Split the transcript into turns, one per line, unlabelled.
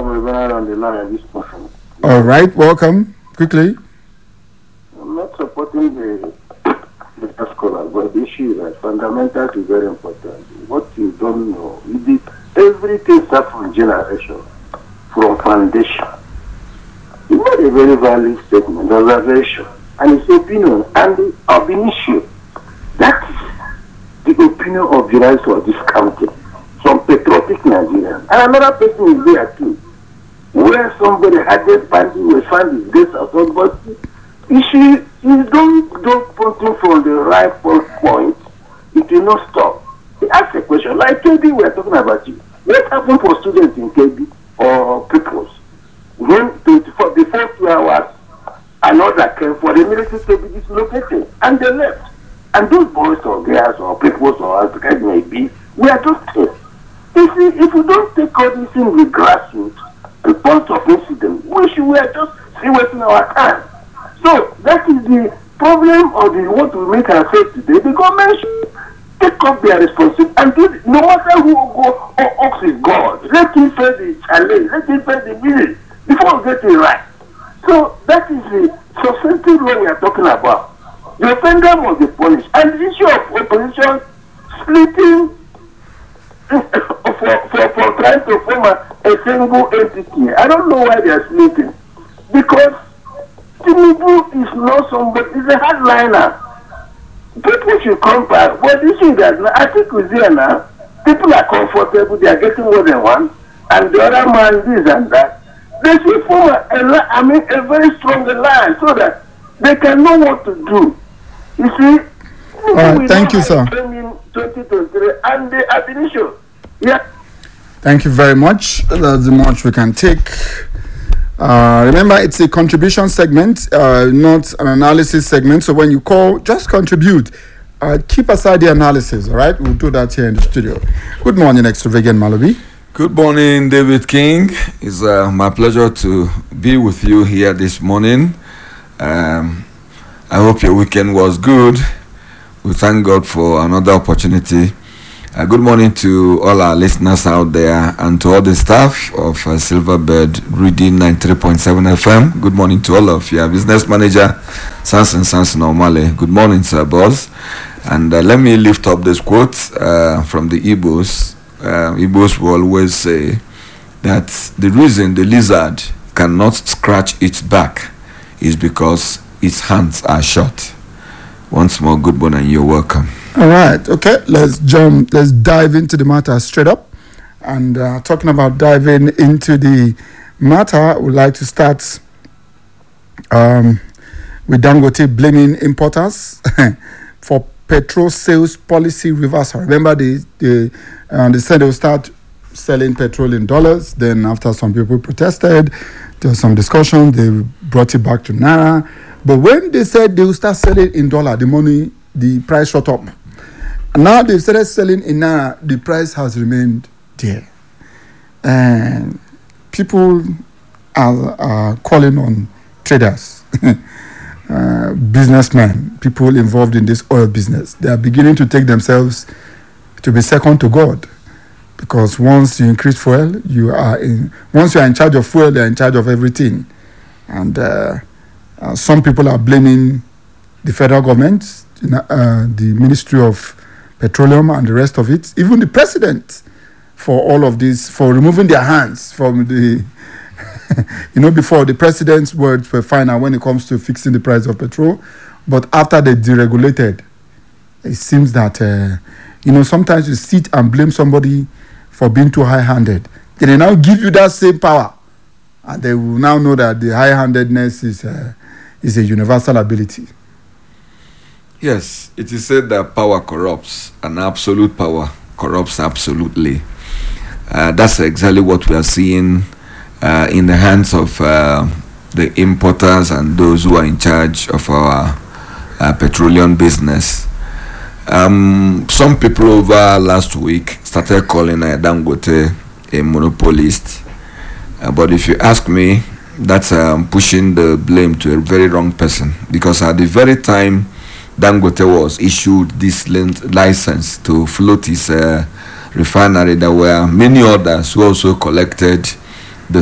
from Rebecca on the line at this point.
All right, welcome. Quickly.
I'm not supporting the scholar, but the issue is that fundamentals is very important. What you don't know, everything starts from generation, from foundation. It's not a very valid statement, observation, and it's opinion, and the ab initio. That is the opinion of the rights of this country, from patriotic Nigerians. And another person is there too, where somebody had this party will find his grace as well, but issue is don't put him from the right point, it will not stop. He asked a question, like KB, we are talking about you. What happened for students in KB or peoples? When the first 2 hours, another came for the military to be dislocated, and they left. And those boys or girls or peoples or as the case may be, we are just here. You see, if we don't take all these things with grassroots, the point of incident, we are just wasting our time. So that is the problem of what we make ourselves today. The government should take up their responsibility and do no matter who go or ox is God. Let him face the challenge, let him face the meaning before we get it right. So that is the substantive law we are talking about. The offender must be punished. And the issue of opposition splitting for trying to form a single entity. I don't know why they are splitting. Because Tinubu is not somebody, he's a hardliner. People should come back. But the issue is that I think with there now, people are comfortable, they are getting more than one, and the other man this and that. They should form a very strong alliance so that they can know what to do. You see?
All right, thank you, sir.
2023 and the abolition. Yeah.
Thank you very much. That's the much we can take. Remember, it's a contribution segment, not an analysis segment. So when you call, just contribute. Keep aside the analysis, all right? We'll do that here in the studio. Good morning, Extravagant Malabi.
Good morning, David King. It's my pleasure to be with you here this morning. I hope your weekend was good. We thank God for another opportunity. Good morning to all our listeners out there and to all the staff of Silverbird Reading 93.7 FM. Good morning to all of you. Business manager Samson Omale. Good morning, sir, boss. And let me lift up this quote from the Igbos. Igbos will always say that the reason the lizard cannot scratch its back is because its hands are short. Once more, good morning and you're welcome.
All right, okay, let's dive into the matter straight up. And talking about diving into the matter, I would like to start with Dangote blaming importers for petrol sales policy reversal. Remember, they said they will start selling petrol in dollars. Then after some people protested, there was some discussion, they brought it back to Naira. But when they said they will start selling in dollar, the price shot up. And now they've started selling in Naira, the price has remained there. And people are calling on traders, businessmen, people involved in this oil business. They are beginning to take themselves to be second to God. Because once you increase fuel, once you are in charge of fuel, you are in charge of everything. And some people are blaming the federal government, the Ministry of Petroleum and the rest of it, even the president, for all of this, for removing their hands from the, before the president's words were final when it comes to fixing the price of petrol. But after they deregulated, it seems that, sometimes you sit and blame somebody for being too high-handed. They now give you that same power. And they will now know that the high-handedness is a universal ability.
Yes, it is said that power corrupts, and absolute power corrupts absolutely. That's exactly what we are seeing in the hands of the importers and those who are in charge of our petroleum business. Some people over last week started calling Dangote a monopolist. But if you ask me, that's pushing the blame to a very wrong person. Because at the very time Dangote was issued this license to float his refinery, there were many others who also collected